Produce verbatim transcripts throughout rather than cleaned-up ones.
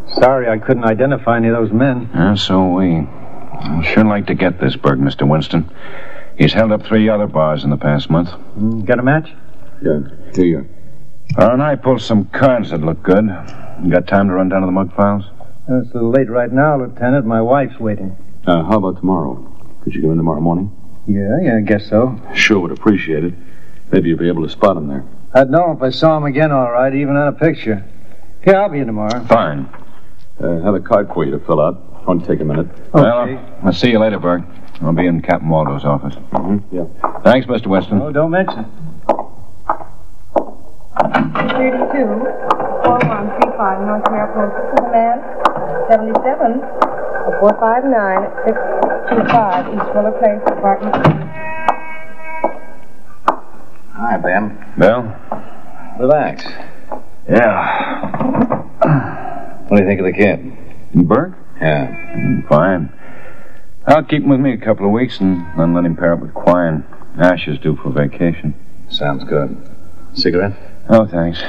Sorry I couldn't identify any of those men. Yeah, so we. I'd sure like to get this Berg, Mister Winston. He's held up three other bars in the past month. Mm, got a match? Yeah, here you are. Uh, and I pulled some cards that look good. You got time to run down to the mug files? Uh, it's a little late right now, Lieutenant. My wife's waiting. Uh, how about tomorrow? Could you come in tomorrow morning? Yeah, yeah, I guess so. Sure would appreciate it. Maybe you'll be able to spot him there. I'd know if I saw him again, all right, even on a picture. Here, I'll be in tomorrow. Fine. Uh, have a card for you to fill out. Won't take a minute. Okay. Well, I'll see you later, Berg. I'll be in Captain Waldo's office. Mm-hmm. Yeah. Thanks, Mister Winston. Oh, don't mention it. thirty-two, four one three five, North American System Command, seventy-seven, four five nine, six two five, East Fuller Place, Apartment. Hi, Ben. Bill? Relax. Yeah. What do you think of the kid? Berg? Yeah. Fine. I'll keep him with me a couple of weeks and then let him pair up with Quine. Ash is due for vacation. Sounds good. Cigarette? Oh, thanks.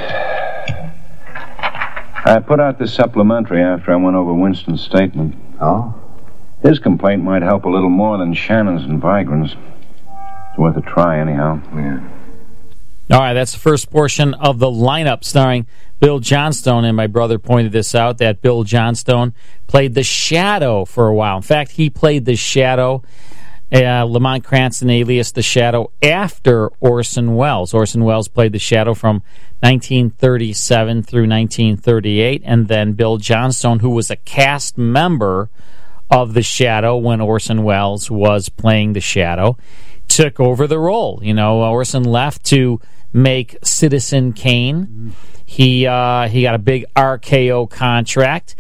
I put out this supplementary after I went over Winston's statement. Oh? His complaint might help a little more than Shannon's and Vigran's. It's worth a try, anyhow. Yeah. All right, that's the first portion of the lineup starring Bill Johnstone, and my brother pointed this out, that Bill Johnstone played the Shadow for a while. In fact, he played the Shadow, uh, Lamont Cranston alias the Shadow, after Orson Welles. Orson Welles played the Shadow from nineteen thirty-seven through nineteen thirty-eight, and then Bill Johnstone, who was a cast member of the Shadow when Orson Welles was playing the Shadow, took over the role. You know, Orson left to make Citizen Kane. Mm-hmm. He uh, he got a big R K O contract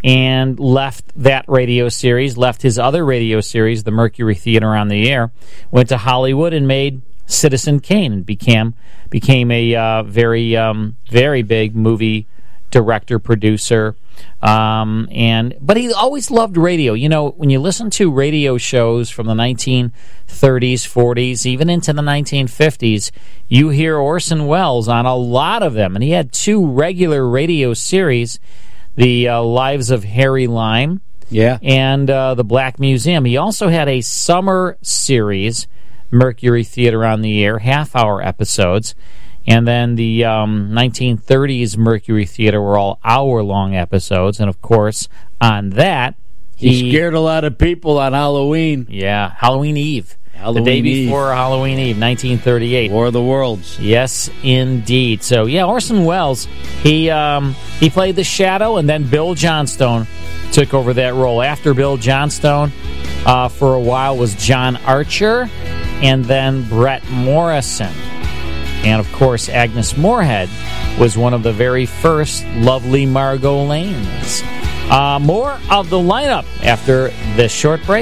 and left that radio series, left his other radio series, the Mercury Theater on the Air, went to Hollywood and made Citizen Kane and became became a uh, very um, very big movie director, producer. Um, and but he always loved radio. You know, when you listen to radio shows from the nineteen thirties, forties, even into the nineteen fifties, you hear Orson Welles on a lot of them. And he had two regular radio series, The uh, Lives of Harry Lime, yeah, and uh, The Black Museum. He also had a summer series, Mercury Theater on the Air, half-hour episodes. And then the um, nineteen thirties Mercury Theater were all hour-long episodes. And, of course, on that, he, he scared a lot of people on Halloween. Yeah, Halloween Eve. Halloween the day Eve. before Halloween Eve, nineteen thirty-eight. War of the Worlds. Yes, indeed. So, yeah, Orson Welles, he um, he played the Shadow, and then Bill Johnstone took over that role. After Bill Johnstone, uh, for a while, was John Archer, and then Brett Morrison. And, of course, Agnes Moorehead was one of the very first lovely Margot Lanes. Uh, more of the lineup after this short break.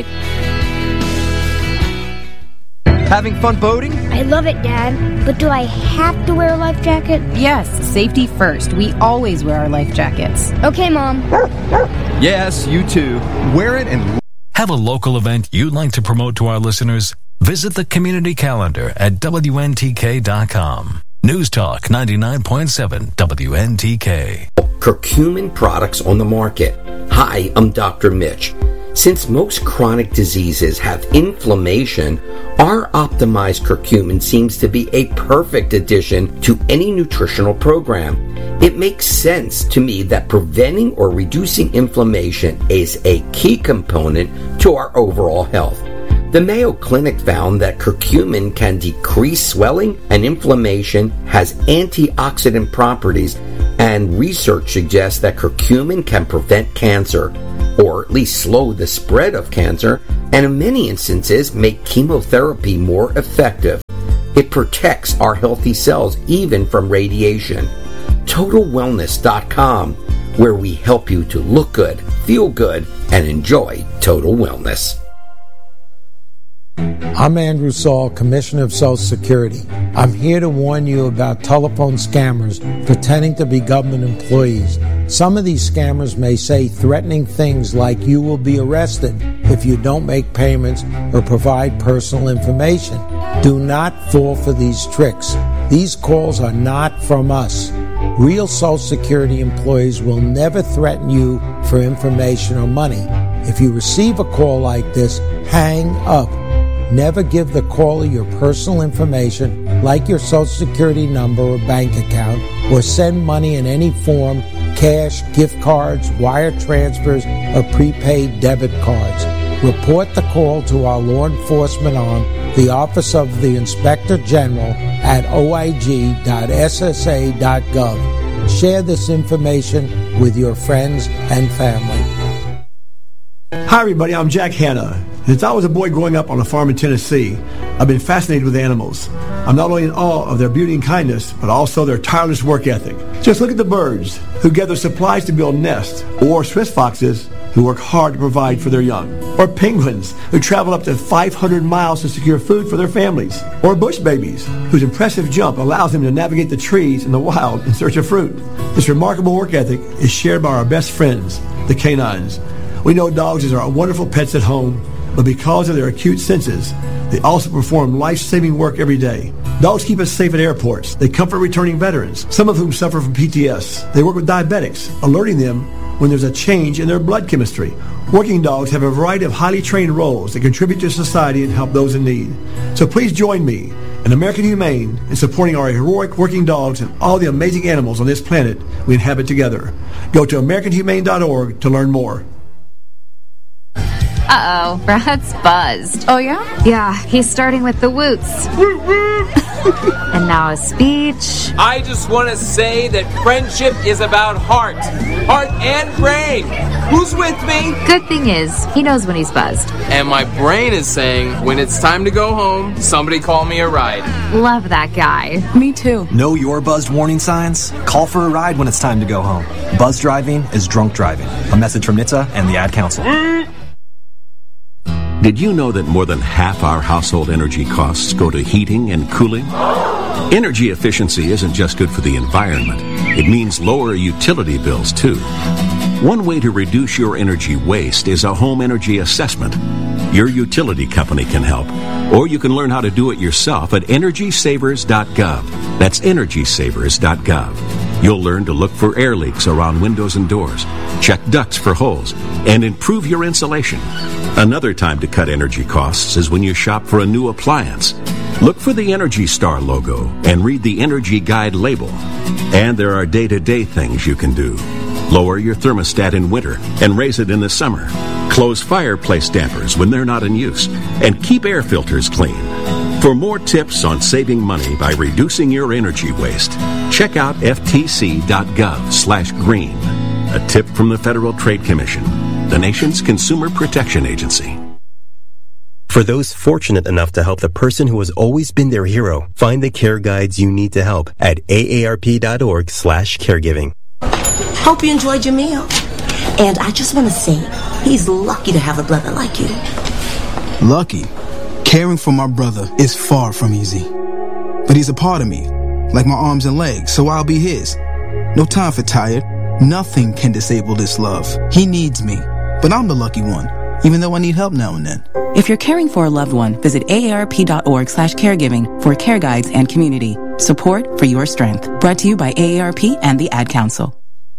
Having fun boating? I love it, Dad. But do I have to wear a life jacket? Yes, safety first. We always wear our life jackets. Okay, Mom. Yes, you too. Wear it and... Have a local event you'd like to promote to our listeners? Visit the community calendar at W N T K dot com. News Talk ninety-nine point seven W N T K. Curcumin products on the market. Hi, I'm Doctor Mitch. Since most chronic diseases have inflammation, our optimized curcumin seems to be a perfect addition to any nutritional program. It makes sense to me that preventing or reducing inflammation is a key component to our overall health. The Mayo Clinic found that curcumin can decrease swelling and inflammation, has antioxidant properties, and research suggests that curcumin can prevent cancer, or at least slow the spread of cancer, and in many instances make chemotherapy more effective. It protects our healthy cells even from radiation. Total Wellness dot com, where we help you to look good, feel good, and enjoy total wellness. I'm Andrew Saul, Commissioner of Social Security. I'm here to warn you about telephone scammers pretending to be government employees. Some of these scammers may say threatening things like you will be arrested if you don't make payments or provide personal information. Do not fall for these tricks. These calls are not from us. Real Social Security employees will never threaten you for information or money. If you receive a call like this, hang up. Never give the caller your personal information, like your Social Security number or bank account, or send money in any form, cash, gift cards, wire transfers, or prepaid debit cards. Report the call to our law enforcement arm, the Office of the Inspector General, at o i g dot s s a dot gov. Share this information with your friends and family. Hi, everybody. I'm Jack Hanna. Since I was a boy growing up on a farm in Tennessee, I've been fascinated with animals. I'm not only in awe of their beauty and kindness, but also their tireless work ethic. Just look at the birds who gather supplies to build nests, or Swiss foxes who work hard to provide for their young, or penguins who travel up to five hundred miles to secure food for their families, or bush babies whose impressive jump allows them to navigate the trees in the wild in search of fruit. This remarkable work ethic is shared by our best friends, the canines. We know dogs are wonderful pets at home, but because of their acute senses, they also perform life-saving work every day. Dogs keep us safe at airports. They comfort returning veterans, some of whom suffer from P T S. They work with diabetics, alerting them when there's a change in their blood chemistry. Working dogs have a variety of highly trained roles that contribute to society and help those in need. So please join me and American Humane in supporting our heroic working dogs and all the amazing animals on this planet we inhabit together. Go to american humane dot org to learn more. Uh-oh, Brad's buzzed. Oh, yeah? Yeah, he's starting with the woots. And now a speech. I just want to say that friendship is about heart. Heart and brain. Who's with me? Good thing is, he knows when he's buzzed. And my brain is saying, when it's time to go home, somebody call me a ride. Love that guy. Me too. Know your buzzed warning signs? Call for a ride when it's time to go home. Buzz driving is drunk driving. A message from N H T S A and the Ad Council. Did you know that more than half our household energy costs go to heating and cooling? Energy efficiency isn't just good for the environment. It means lower utility bills, too. One way to reduce your energy waste is a home energy assessment. Your utility company can help, or you can learn how to do it yourself at energy savers dot gov. That's energy savers dot gov. You'll learn to look for air leaks around windows and doors, check ducts for holes, and improve your insulation. Another time to cut energy costs is when you shop for a new appliance. Look for the Energy Star logo and read the Energy Guide label. And there are day-to-day things you can do. Lower your thermostat in winter and raise it in the summer. Close fireplace dampers when they're not in use. And keep air filters clean. For more tips on saving money by reducing your energy waste, check out ftc.gov slash green. A tip from the Federal Trade Commission, the nation's consumer protection agency. For those fortunate enough to help the person who has always been their hero, find the care guides you need to help at aarp.org slash caregiving. Hope you enjoyed your meal. And I just want to say, he's lucky to have a brother like you. Lucky? Caring for my brother is far from easy. But he's a part of me, like my arms and legs, so I'll be his. No time for tired. Nothing can disable this love. He needs me, but I'm the lucky one, even though I need help now and then. If you're caring for a loved one, visit aarp.org slash caregiving for care guides and community. Support for your strength. Brought to you by A A R P and the Ad Council.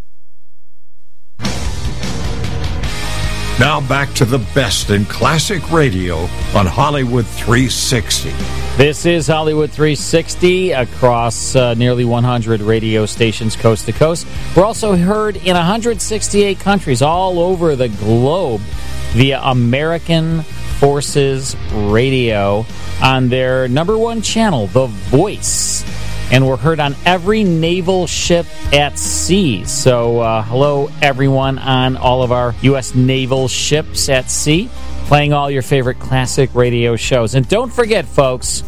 Now back to the best in classic radio on Hollywood three sixty. This is Hollywood three sixty across uh, nearly one hundred radio stations coast to coast. We're also heard in one hundred sixty-eight countries all over the globe via American Forces Radio on their number one channel, The Voice. And we're heard on every naval ship at sea. So uh, hello, everyone on all of our U S naval ships at sea, playing all your favorite classic radio shows. And don't forget, folks,